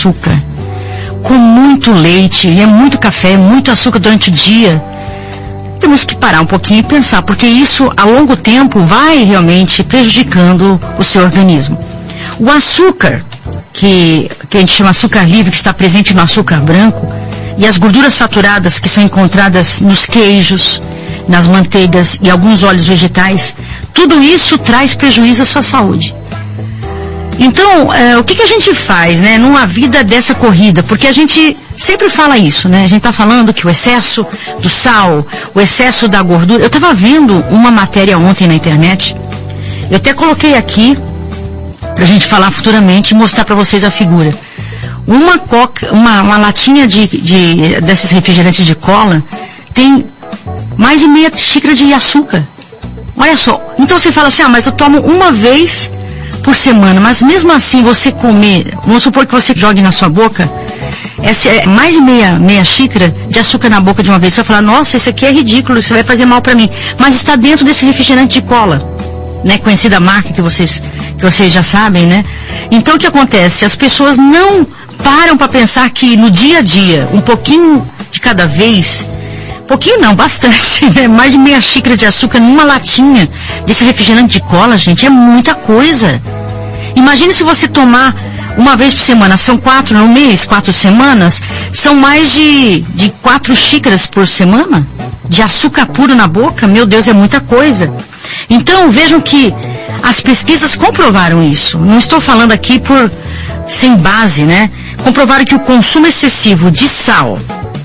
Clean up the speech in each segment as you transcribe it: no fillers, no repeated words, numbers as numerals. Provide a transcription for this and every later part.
açúcar, com muito leite, é muito café, muito açúcar durante o dia, temos que parar um pouquinho e pensar, porque isso a longo tempo vai realmente prejudicando o seu organismo. O açúcar, que a gente chama açúcar livre, que está presente no açúcar branco, e as gorduras saturadas que são encontradas nos queijos, nas manteigas e alguns óleos vegetais, tudo isso traz prejuízo à sua saúde. Então, o que a gente faz, né, numa vida dessa corrida? Porque a gente sempre fala isso, né? A gente está falando que o excesso do sal, o excesso da gordura... Eu estava vendo uma matéria ontem na internet, eu até coloquei aqui, para a gente falar futuramente e mostrar para vocês a figura. Uma latinha desses refrigerantes de cola tem mais de meia xícara de açúcar. Olha só. Então você fala assim, mas eu tomo uma vez por semana, mas mesmo assim você comer, vamos supor que você jogue na sua boca, mais de meia xícara de açúcar na boca de uma vez. Você vai falar, nossa, isso aqui é ridículo, isso vai fazer mal para mim. Mas está dentro desse refrigerante de cola, né? Conhecida marca que vocês já sabem, né? Então o que acontece? As pessoas não param para pensar que no dia a dia, um pouquinho de cada vez, pouquinho não, bastante, né? Mais de meia xícara de açúcar numa latinha desse refrigerante de cola, gente, é muita coisa. Imagine se você tomar uma vez por semana, são 4 no mês, 4 semanas, são mais de 4 xícaras por semana de açúcar puro na boca. Meu Deus, é muita coisa. Então, vejam que as pesquisas comprovaram isso. Não estou falando aqui sem base, né? Comprovaram que o consumo excessivo de sal,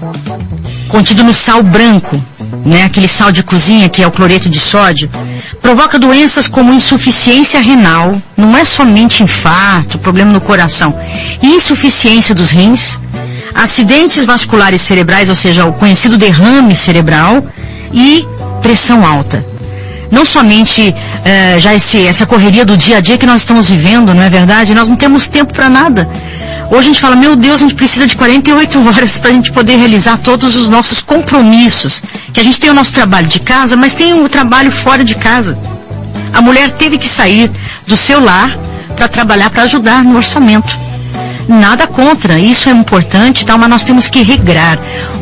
contido no sal branco, né? Aquele sal de cozinha que é o cloreto de sódio, provoca doenças como insuficiência renal, não é somente infarto, problema no coração, insuficiência dos rins, acidentes vasculares cerebrais, ou seja, o conhecido derrame cerebral, e pressão alta. Não somente essa correria do dia a dia que nós estamos vivendo, não é verdade? Nós não temos tempo para nada. Hoje a gente fala, meu Deus, a gente precisa de 48 horas para a gente poder realizar todos os nossos compromissos. Que a gente tem o nosso trabalho de casa, mas tem o trabalho fora de casa. A mulher teve que sair do seu lar para trabalhar, para ajudar no orçamento. Nada contra, isso é importante, mas nós temos que regrar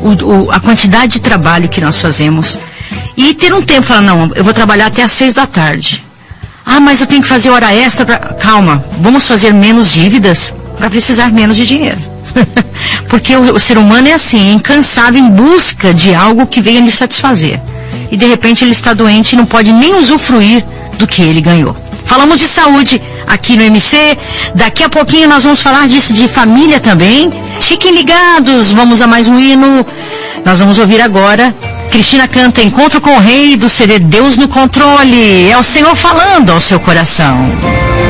a quantidade de trabalho que nós fazemos. E ter um tempo, falar, não, eu vou trabalhar até às 6 da tarde. Mas eu tenho que fazer hora extra para... Calma, vamos fazer menos dívidas para precisar menos de dinheiro. Porque o ser humano é assim, é incansável em busca de algo que venha lhe satisfazer. E de repente ele está doente e não pode nem usufruir do que ele ganhou. Falamos de saúde aqui no MC, daqui a pouquinho nós vamos falar disso de família também. Fiquem ligados, vamos a mais um hino. Nós vamos ouvir agora Cristina canta Encontro com o Rei, do CD Deus no Controle. É o Senhor falando ao seu coração.